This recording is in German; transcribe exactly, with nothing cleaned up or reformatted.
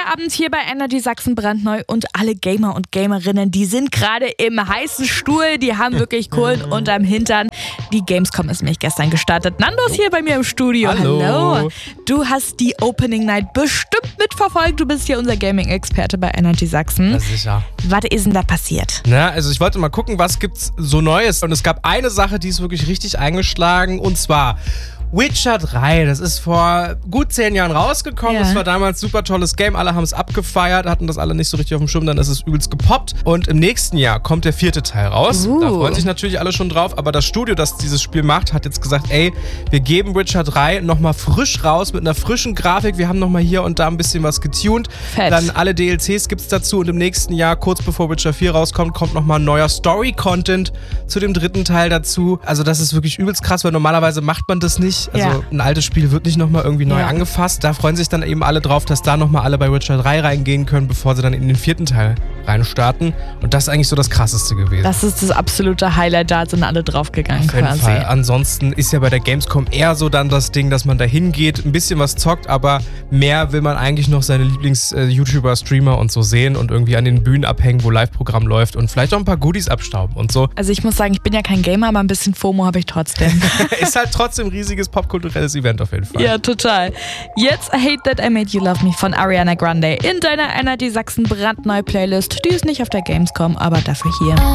Feierabend hier bei Energy Sachsen brandneu und alle Gamer und Gamerinnen, die sind gerade im heißen Stuhl, die haben wirklich Kohlen unterm Hintern. Die Gamescom ist nämlich gestern gestartet. Nando ist hier bei mir im Studio. Hallo. Hallo. Du hast die Opening Night bestimmt mitverfolgt. Du bist hier unser Gaming-Experte bei Energy Sachsen. Ja, sicher. Was ist denn da passiert? Na, also ich wollte mal gucken, was gibt's so Neues. Und es gab eine Sache, die ist wirklich richtig eingeschlagen, und zwar Witcher drei, das ist vor gut zehn Jahren rausgekommen. Ja. Das war damals ein super tolles Game. Alle haben es abgefeiert, hatten das alle nicht so richtig auf dem Schirm. Dann ist es übelst gepoppt. Und im nächsten Jahr kommt der vierte Teil raus. Uh. Da freuen sich natürlich alle schon drauf. Aber das Studio, das dieses Spiel macht, hat jetzt gesagt, ey, wir geben Witcher drei nochmal frisch raus mit einer frischen Grafik. Wir haben nochmal hier und da ein bisschen was getuned. Fett. Dann alle D L Cs gibt's dazu. Und im nächsten Jahr, kurz bevor Witcher vier rauskommt, kommt nochmal neuer Story-Content zu dem dritten Teil dazu. Also das ist wirklich übelst krass, weil normalerweise macht man das nicht. Also Ja. ein altes Spiel wird nicht nochmal irgendwie neu Ja. angefasst. Da freuen sich dann eben alle drauf, dass da nochmal alle bei Witcher drei reingehen können, bevor sie dann in den vierten Teil reinstarten. Und das ist eigentlich so das Krasseste gewesen. Das ist das absolute Highlight, da sind alle draufgegangen Auf jeden quasi. Fall. Ansonsten ist ja bei der Gamescom eher so dann das Ding, dass man da hingeht, ein bisschen was zockt, aber mehr will man eigentlich noch seine Lieblings-YouTuber, Streamer und so sehen und irgendwie an den Bühnen abhängen, wo Live-Programm läuft und vielleicht auch ein paar Goodies abstauben und so. Also ich muss sagen, ich bin ja kein Gamer, aber ein bisschen FOMO habe ich trotzdem. Ist halt trotzdem ein riesiges popkulturelles Event auf jeden Fall. Ja, total. Jetzt Hate That I Made You Love Me von Ariana Grande in deiner Energy Sachsen brandneue Playlist. Die ist nicht auf der Gamescom, aber dafür hier.